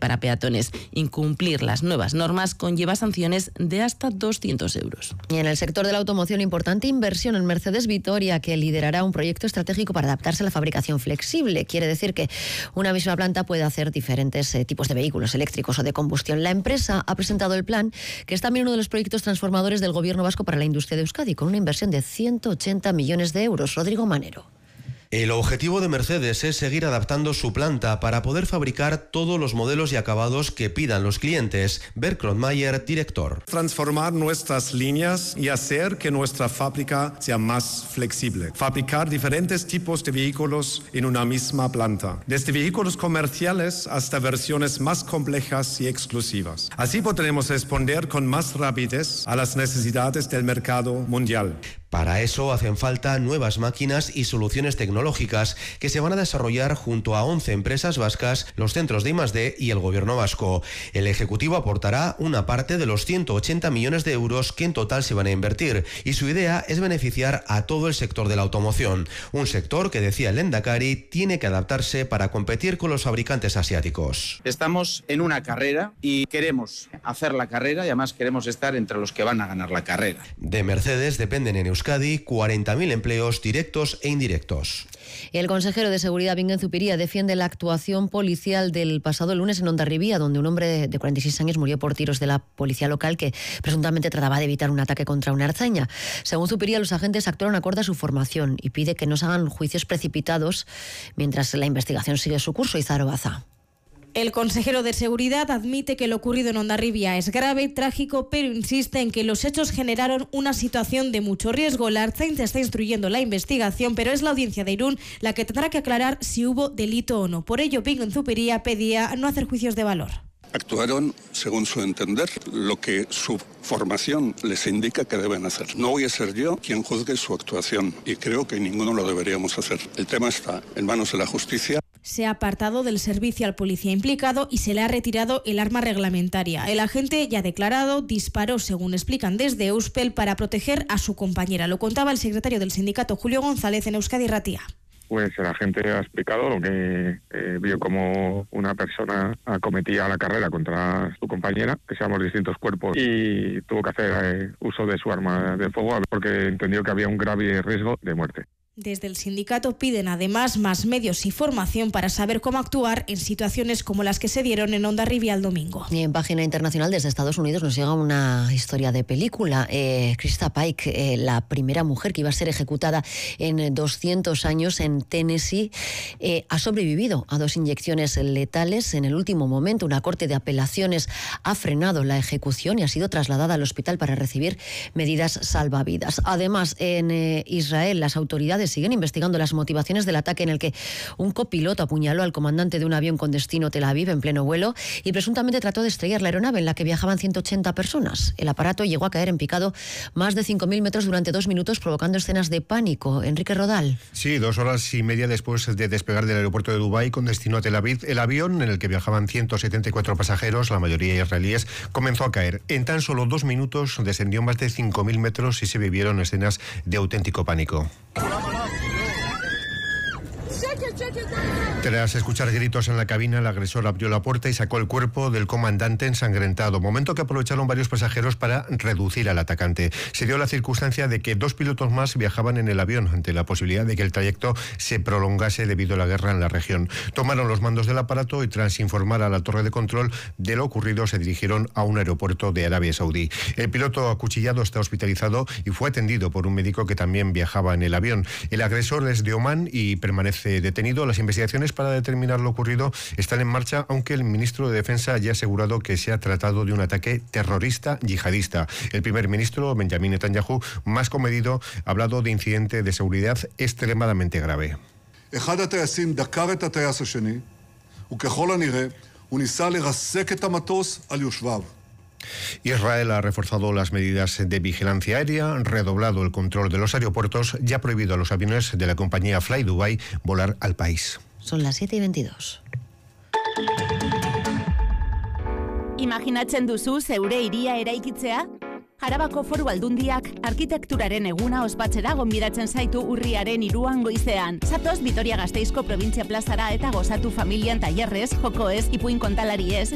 para peatones. Incumplir las nuevas normas conlleva sanciones de hasta 200 euros. Y en el sector de la automoción, importante inversión en Mercedes Vitoria, que liderará un proyecto estratégico para adaptarse a la fabricación flexible. Quiere decir que una misma planta puede hacer diferentes tipos de vehículos eléctricos o de combustión. La empresa ha presentado el plan, que es también uno de los proyectos transformadores del Gobierno vasco para la industria de Euskadi, con una inversión de 180 millones de euros. Rodrigo Manero. El objetivo de Mercedes es seguir adaptando su planta para poder fabricar todos los modelos y acabados que pidan los clientes. Bert Kronmayer, director. Transformar nuestras líneas y hacer que nuestra fábrica sea más flexible. Fabricar diferentes tipos de vehículos en una misma planta. Desde vehículos comerciales hasta versiones más complejas y exclusivas. Así podremos responder con más rapidez a las necesidades del mercado mundial. Para eso hacen falta nuevas máquinas y soluciones tecnológicas que se van a desarrollar junto a 11 empresas vascas, los centros de I+D y el Gobierno vasco. El Ejecutivo aportará una parte de los 180 millones de euros que en total se van a invertir, y su idea es beneficiar a todo el sector de la automoción, un sector que, decía el Lehendakari, tiene que adaptarse para competir con los fabricantes asiáticos. Estamos en una carrera y queremos hacer la carrera y además queremos estar entre los que van a ganar la carrera. De Mercedes dependen en Euskadi 40.000 empleos directos e indirectos. El consejero de Seguridad, Bingen Zupiria, defiende la actuación policial del pasado lunes en Hondarribia, donde un hombre de 46 años murió por tiros de la policía local que presuntamente trataba de evitar un ataque contra una ertzaina. Según Zupiria, los agentes actuaron acorde a su formación y pide que no se hagan juicios precipitados mientras la investigación sigue su curso. Izaro Baza. El consejero de Seguridad admite que lo ocurrido en Hondarribia es grave y trágico, pero insiste en que los hechos generaron una situación de mucho riesgo. La Ertzaintza está instruyendo la investigación, pero es la audiencia de Irún la que tendrá que aclarar si hubo delito o no. Por ello, Bingen Zupiria pedía no hacer juicios de valor. Actuaron según su entender, lo que su formación les indica que deben hacer. No voy a ser yo quien juzgue su actuación y creo que ninguno lo deberíamos hacer. El tema está en manos de la justicia. Se ha apartado del servicio al policía implicado y se le ha retirado el arma reglamentaria. El agente, ya declarado, disparó, según explican desde Euspel, para proteger a su compañera. Lo contaba el secretario del sindicato, Julio González, en Euskadi Ratia. Pues el agente ha explicado lo que vio como una persona acometía la carrera contra su compañera, que seamos distintos cuerpos, y tuvo que hacer uso de su arma de fuego porque entendió que había un grave riesgo de muerte. Desde el sindicato piden además más medios y formación para saber cómo actuar en situaciones como las que se dieron en Hondarribia el domingo. Y en página internacional, desde Estados Unidos, nos llega una historia de película. Krista Pike, la primera mujer que iba a ser ejecutada en 200 años en Tennessee, ha sobrevivido a 2 inyecciones letales. En el último momento, una corte de apelaciones ha frenado la ejecución y ha sido trasladada al hospital para recibir medidas salvavidas. Además, en Israel, las autoridades siguen investigando las motivaciones del ataque en el que un copiloto apuñaló al comandante de un avión con destino Tel Aviv en pleno vuelo y presuntamente trató de estrellar la aeronave en la que viajaban 180 personas. El aparato llegó a caer en picado más de 5.000 metros durante 2 minutos, provocando escenas de pánico. Enrique Rodal. Sí, 2 horas y media después de despegar del aeropuerto de Dubái con destino a Tel Aviv, el avión en el que viajaban 174 pasajeros, la mayoría israelíes, comenzó a caer. En tan solo 2 minutos descendió más de 5.000 metros y se vivieron escenas de auténtico pánico. Tras escuchar gritos en la cabina, el agresor abrió la puerta y sacó el cuerpo del comandante ensangrentado, momento que aprovecharon varios pasajeros para reducir al atacante. Se dio la circunstancia de que 2 pilotos más viajaban en el avión, ante la posibilidad de que el trayecto se prolongase debido a la guerra en la región. Tomaron los mandos del aparato y, tras informar a la torre de control de lo ocurrido, se dirigieron a un aeropuerto de Arabia Saudí. El piloto acuchillado está hospitalizado y fue atendido por un médico que también viajaba en el avión. El agresor es de Omán y permanece detenido. Las investigaciones para determinar lo ocurrido están en marcha, aunque el ministro de Defensa ya ha asegurado que se ha tratado de un ataque terrorista yihadista. El primer ministro, Benjamin Netanyahu, más comedido, ha hablado de incidente de seguridad extremadamente grave. Israel ha reforzado las medidas de vigilancia aérea, redoblado el control de los aeropuertos y ha prohibido a los aviones de la compañía Fly Dubai volar al país. Son las 7:22. Imaginatzen duzu zeure hiria eraikitzea? Arabako Foru Aldundiak arkitekturaren eguna ospatzera gonbidatzen zaitu urriaren 3 goizean. Zatoz Vitoria-Gasteizko Probintzia plazara eta gozatu familian tailerrez, jokoez, ipuin kontalariez,